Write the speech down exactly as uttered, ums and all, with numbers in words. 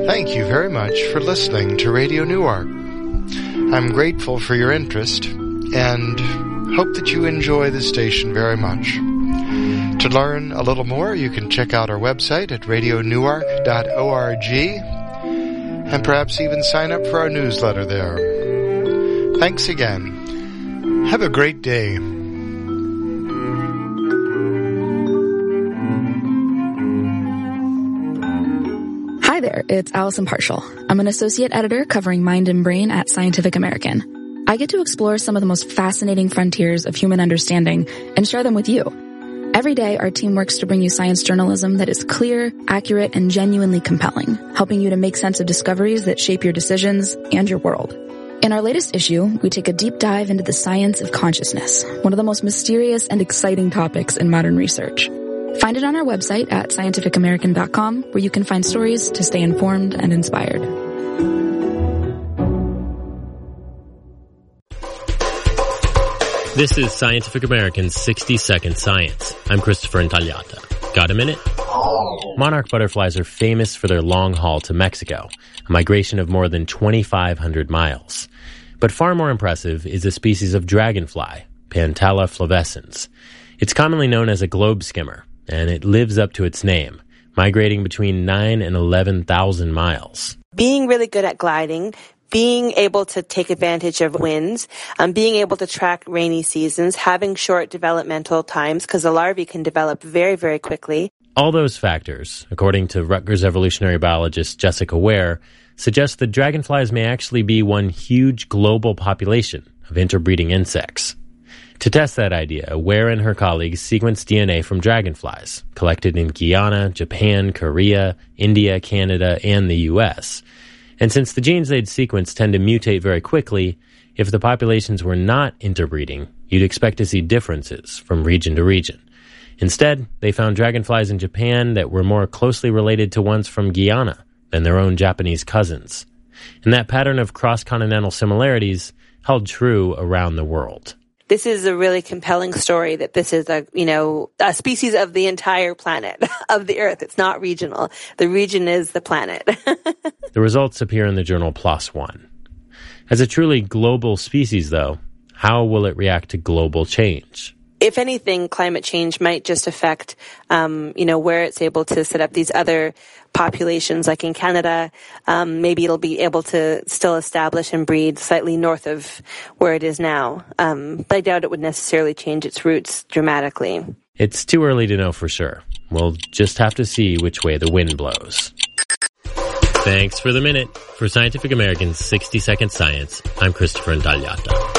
Thank you very much for listening to Radio Newark. I'm grateful for your interest and hope that you enjoy the station very much. To learn a little more, you can check out our website at radio newark dot org and perhaps even sign up for our newsletter there. Thanks again. Have a great day. Hi there, it's Allison Partial. I'm an associate editor covering mind and brain at Scientific American. I get to explore some of the most fascinating frontiers of human understanding and share them with you. Every day, our team works to bring you science journalism that is clear, accurate, and genuinely compelling, helping you to make sense of discoveries that shape your decisions and your world. In our latest issue, we take a deep dive into the science of consciousness, one of the most mysterious and exciting topics in modern research. Find it on our website at scientific american dot com, where you can find stories to stay informed and inspired. This is Scientific American's sixty second Science. I'm Christopher Intagliata. Got a minute? Monarch butterflies are famous for their long haul to Mexico, a migration of more than twenty-five hundred miles. But far more impressive is a species of dragonfly, Pantala flavescens. It's commonly known as a globe skimmer, and it lives up to its name, migrating between nine and eleven thousand miles. Being really good at gliding, being able to take advantage of winds, um, being able to track rainy seasons, having short developmental times, because the larvae can develop very, very quickly. All those factors, according to Rutgers evolutionary biologist Jessica Ware, suggest that dragonflies may actually be one huge global population of interbreeding insects. To test that idea, Ware and her colleagues sequenced D N A from dragonflies, collected in Guyana, Japan, Korea, India, Canada, and the U S. And since the genes they'd sequenced tend to mutate very quickly, if the populations were not interbreeding, you'd expect to see differences from region to region. Instead, they found dragonflies in Japan that were more closely related to ones from Guyana than their own Japanese cousins. And that pattern of cross-continental similarities held true around the world. This is a really compelling story that this is a, you know, a species of the entire planet, of the Earth. It's not regional. The region is the planet. The results appear in the journal PLOS ONE. As a truly global species, though, how will it react to global change? If anything, climate change might just affect, um, you know, where it's able to set up these other populations, like in Canada. Um, maybe it'll be able to still establish and breed slightly north of where it is now. Um, but I doubt it would necessarily change its routes dramatically. It's too early to know for sure. We'll just have to see which way the wind blows. Thanks for the minute. For Scientific American's sixty second Science, I'm Christopher Intagliata.